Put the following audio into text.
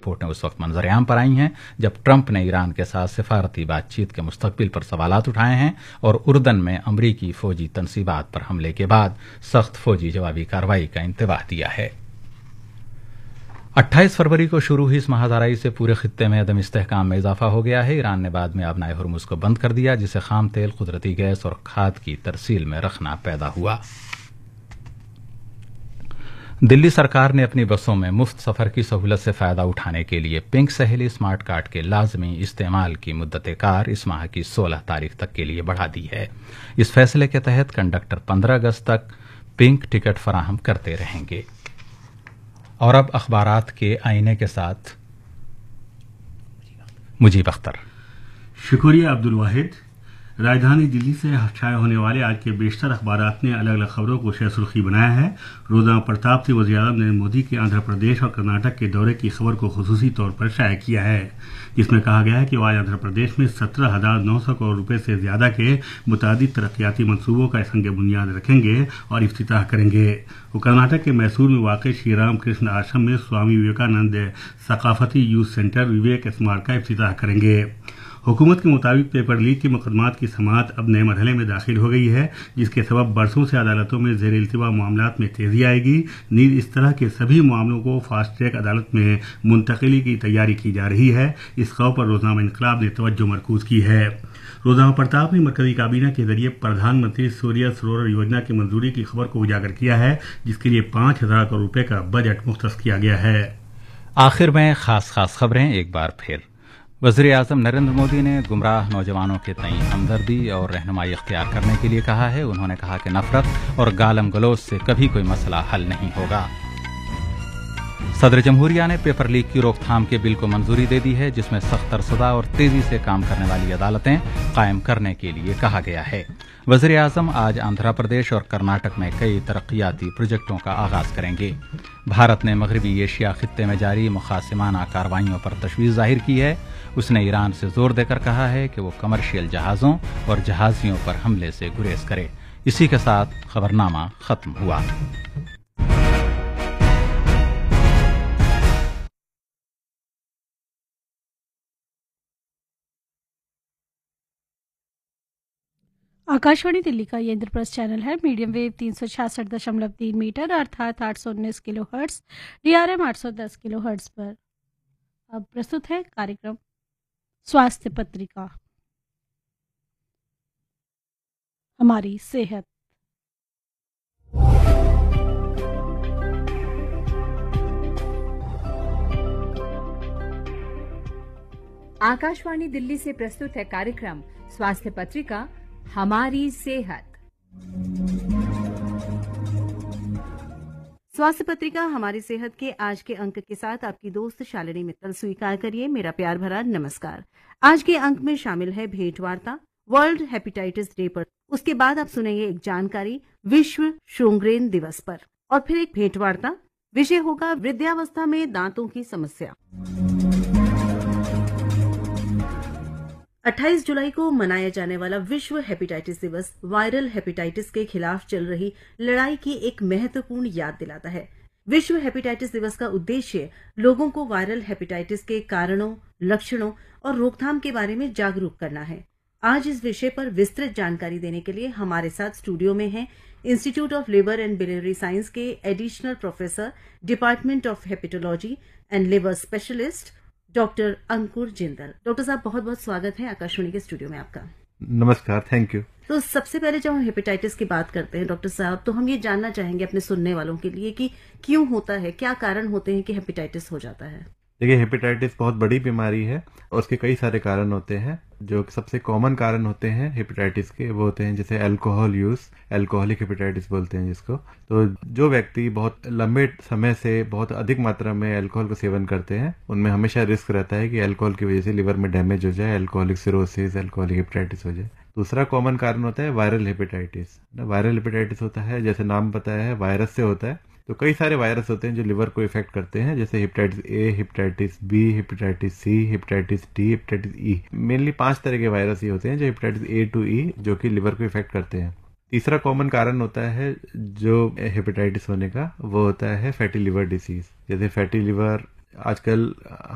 रिपोर्टें उस वक्त मंजर-ए-आम पर आई हैं जब ट्रंप ने ईरान के साथ सिफारती बातचीत के मुस्तकबिल पर सवालात उठाए हैं और उर्दन में अमरीकी फौजी तनसीबात पर हमले के बाद सख्त फौजी जवाबी कार्रवाई का इंतबाह दिया है। 28 फरवरी को शुरू हुई इस महादाराई से पूरे खित्ते में अदम इस्तेहकाम में इजाफा हो गया है। ईरान ने बाद में आबनाए हुर्मुज को बंद कर दिया, जिससे खाम तेल, कुदरती गैस और खाद की तरसील में रखना पैदा हुआ। दिल्ली सरकार ने अपनी बसों में मुफ्त सफर की सहूलत से फायदा उठाने के लिए पिंक सहेली स्मार्ट कार्ड के लाजमी इस्तेमाल की मुद्दत कार इस माह की 16 तारीख तक के लिए बढ़ा दी है। इस फैसले के तहत कंडक्टर 15 अगस्त तक पिंक टिकट फराहम करते रहेंगे। और अब अखबारात के आईने के साथ मुजीब अख्तर। शुक्रिया अब्दुल वाहिद। राजधानी दिल्ली से शाया होने वाले आज के बेशतर अखबारात ने अलग अलग खबरों को शेर सुर्खी बनाया है। रोजाना प्रताप से वज़ीर-ए-आज़म नरेंद्र मोदी के आंध्र प्रदेश और कर्नाटक के दौरे की खबर को खुसूसी तौर पर शाया किया है, जिसमें कहा गया है कि वो आज आंध्र प्रदेश में 17,900 करोड़ रुपए से ज्यादा के मुतादिद तरक्याती मंसूबों का संग बुनियाद रखेंगे और इफ्तिताह करेंगे। वो कर्नाटक के मैसूर में वाक़ श्री राम कृष्ण आश्रम में स्वामी विवेकानंद सकाफती यूथ सेंटर विवेक स्मारक का इफ्तिताह करेंगे। हुकूमत के मुताबिक पेपर लीक के मुकदमात की समाअत अब नए मरहले में दाखिल हो गई है, जिसके सबब बरसों से अदालतों में ज़ेर इल्तिवा मामलात में तेजी आएगी। नीज़ इस तरह के सभी मामलों को फास्ट ट्रैक अदालत में मुंतकिली की तैयारी की जा रही है। इस खबर पर रोजनामा इनकलाब ने तवज्जो मरकूज की है। रोजनामा प्रताप ने मरकजी काबीना के जरिए प्रधानमंत्री सूर्य सरोवर योजना की मंजूरी की खबर को उजागर किया है, जिसके लिए 5,000 करोड़ रुपए का बजट मुख्तस किया गया है। आखिर में खास खबरें एक बार फिर। वज़ीर-ए-आज़म नरेंद्र मोदी ने गुमराह नौजवानों के तईं हमदर्दी और रहनुमाई इख्तियार करने के लिए कहा है। उन्होंने कहा कि नफरत और गालम गलोच से कभी कोई मसला हल नहीं होगा। सदर जमहूरिया ने पेपर लीक की रोकथाम के बिल को मंजूरी दे दी है, जिसमें सख्त सजा और तेजी से काम करने वाली अदालतें कायम करने के लिए कहा गया है। वज़ीर-ए-आज़म आज आंध्र प्रदेश और कर्नाटक में कई तरक्याती प्रोजेक्टों का आगाज करेंगे। भारत ने मगरबी एशिया खित्ते में जारी मुखासिमाना कार्रवाइयों पर तशवीश जाहिर की है। उसने ईरान से जोर देकर कहा है कि वो कमर्शियल जहाजों और जहाजियों पर हमले से गुरेज करे। इसी के साथ खबरनामा खत्म हुआ। आकाशवाणी दिल्ली का ये इंद्रप्रस्थ चैनल है। मीडियम वेव 366.3 मीटर अर्थात 819 kilo hertz, DRM 810 kilo hertz पर। अब प्रस्तुत है कार्यक्रम स्वास्थ्य पत्रिका, हमारी सेहत। आकाशवाणी दिल्ली से प्रस्तुत है कार्यक्रम स्वास्थ्य पत्रिका, हमारी सेहत। स्वास्थ्य पत्रिका हमारी सेहत के आज के अंक के साथ आपकी दोस्त शालिनी मित्तल स्वीकार करिए मेरा प्यार भरा नमस्कार। आज के अंक में शामिल है भेंटवार्ता वर्ल्ड हेपेटाइटिस डे पर। उसके बाद आप सुनेंगे एक जानकारी विश्व श्रोंग्रेन दिवस पर, और फिर एक भेंटवार्ता। विषय होगा वृद्धावस्था में दांतों की समस्या। 28 जुलाई को मनाया जाने वाला विश्व हेपेटाइटिस दिवस वायरल हेपेटाइटिस के खिलाफ चल रही लड़ाई की एक महत्वपूर्ण याद दिलाता है। विश्व हेपेटाइटिस दिवस का उद्देश्य लोगों को वायरल हेपेटाइटिस के कारणों, लक्षणों और रोकथाम के बारे में जागरूक करना है। आज इस विषय पर विस्तृत जानकारी देने के लिए हमारे साथ स्टूडियो में हैं institute of liver and biliary science के additional professor, department of hepatology and liver specialist, doctor Ankur Jindal. Doctor साहब, बहुत बहुत स्वागत है आकाशवाणी के स्टूडियो में आपका। नमस्कार, थैंक यू। तो सबसे पहले जब हम हेपेटाइटिस की बात करते हैं डॉक्टर साहब, तो हम ये जानना चाहेंगे अपने सुनने वालों के लिए कि क्यों होता है, क्या कारण होते हैं कि हेपेटाइटिस हो जाता है। देखिए, हेपेटाइटिस बहुत बड़ी बीमारी है और उसके कई सारे कारण होते हैं। जो सबसे कॉमन कारण होते हैं हेपेटाइटिस के, वो होते हैं जैसे अल्कोहल यूज, अल्कोहलिक हेपेटाइटिस बोलते हैं जिसको। तो जो व्यक्ति बहुत लंबे समय से बहुत अधिक मात्रा में अल्कोहल का सेवन करते हैं, उनमें हमेशा रिस्क रहता है कि अल्कोहल की वजह से लिवर में डैमेज हो जाए, अल्कोहलिक सिरोसिस, अल्कोहलिक हेपेटाइटिस हो जाए। दूसरा कॉमन कारण होता है वायरल हेपेटाइटिस। वायरल हेपेटाइटिस होता है, जैसे नाम बताया है, वायरस से होता है। तो कई सारे वायरस होते हैं जो लिवर को इफेक्ट करते हैं, जैसे hepatitis A, hepatitis B, hepatitis C, hepatitis D, hepatitis E. Mainly 5 तरह के वायरस ही होते हैं जो हेपेटाइटिस ए टू ई जो कि लिवर को इफेक्ट करते हैं। तीसरा कॉमन कारण होता है जो हेपेटाइटिस होने का, वो होता है फैटी लिवर डिसीज। जैसे फैटी लिवर आजकल